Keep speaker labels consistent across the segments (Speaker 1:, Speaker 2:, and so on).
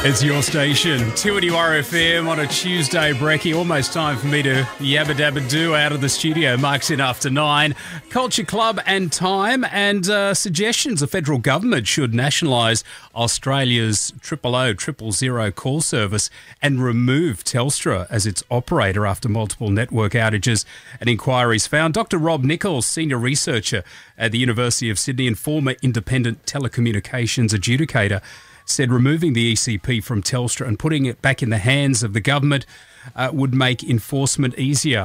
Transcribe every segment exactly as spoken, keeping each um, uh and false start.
Speaker 1: It's your station, two N U R F M on a Tuesday, Brekkie. Almost time for me to yabba dabba do out of the studio. Marks in after nine. Culture Club and Time and uh, suggestions the federal government should nationalise Australia's triple O, triple zero call service and remove Telstra as its operator after multiple network outages and inquiries found. Doctor Rob Nichols, senior researcher at the University of Sydney and former independent telecommunications adjudicator, said removing the E C P from Telstra and putting it back in the hands of the government uh, would make enforcement easier.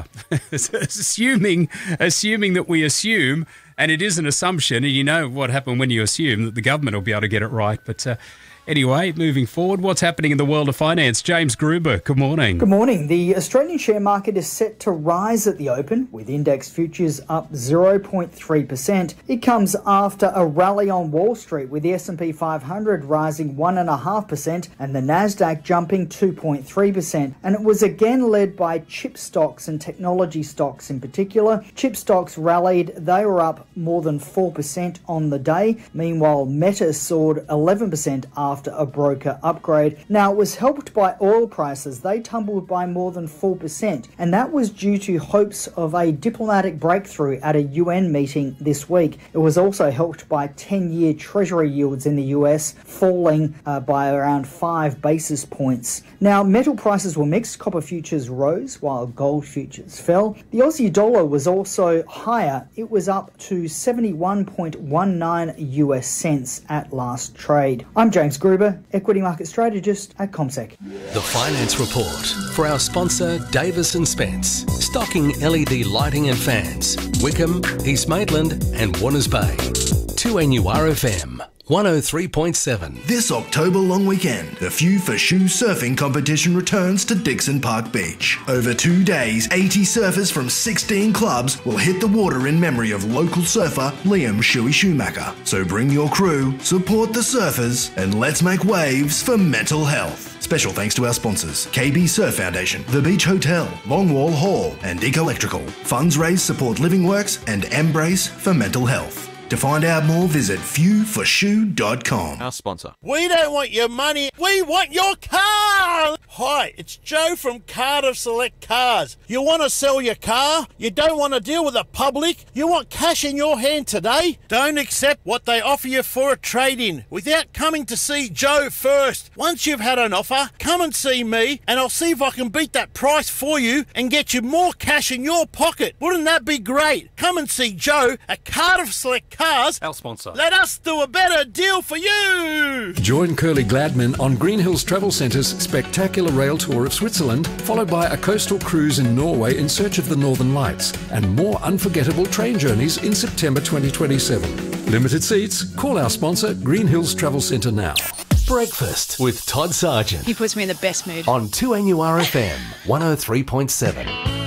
Speaker 1: assuming, assuming that we assume, and it is an assumption, and you know what happened when you assume that the government will be able to get it right. But uh, anyway, moving forward, what's happening in the world of finance? James Gruber, good morning.
Speaker 2: Good morning. The Australian share market is set to rise at the open, with index futures up zero point three percent. It comes after a rally on Wall Street, with the S and P five hundred rising one point five percent and the Nasdaq jumping two point three percent. And it was again led by chip stocks and technology stocks in particular. Chip stocks rallied. They were up more than four percent on the day. Meanwhile, Meta soared eleven percent after after a broker upgrade. Now, it was helped by oil prices. They tumbled by more than four percent, and that was due to hopes of a diplomatic breakthrough at a U N meeting this week. It was also helped by ten-year Treasury yields in the U S falling uh, by around five basis points. Now, metal prices were mixed. Copper futures rose while gold futures fell. The Aussie dollar was also higher. It was up to seventy-one point one nine U S cents at last trade. I'm James Gruber, equity market strategist at CommSec.
Speaker 3: The Finance Report for our sponsor Davis and Spence, stocking L E D lighting and fans, Wickham, East Maitland and Warners Bay. two N U R F M. one oh three point seven.
Speaker 4: This October long weekend, the Few for Shoe surfing competition returns to Dixon Park Beach. Over two days, eighty surfers from sixteen clubs will hit the water in memory of local surfer Liam Shuey Schumacher. So bring your crew, support the surfers, and let's make waves for mental health. Special thanks to our sponsors, K B Surf Foundation, The Beach Hotel, Longwall Hall, and Dick Electrical. Funds raised support Living Works and Embrace for mental health. To find out more, visit few for shoe dot com.
Speaker 5: Our sponsor.
Speaker 6: We don't want your money, we want your car! Hi, it's Joe from Cardiff Select Cars. You want to sell your car? You don't want to deal with the public? You want cash in your hand today? Don't accept what they offer you for a trade-in without coming to see Joe first. Once you've had an offer, come and see me and I'll see if I can beat that price for you and get you more cash in your pocket. Wouldn't that be great? Come and see Joe at Cardiff Select Cars.
Speaker 5: Our sponsor.
Speaker 6: Let us do a better deal for you.
Speaker 7: Join Curly Gladman on Green Hills Travel Centre's spectacular rail tour of Switzerland, followed by a coastal cruise in Norway in search of the Northern Lights, and more unforgettable train journeys in September twenty twenty-seven. Limited seats. Call our sponsor, Green Hills Travel Centre now.
Speaker 3: Breakfast with Todd Sargent.
Speaker 8: He puts me in the best mood.
Speaker 3: On two N U R F M one oh three point seven.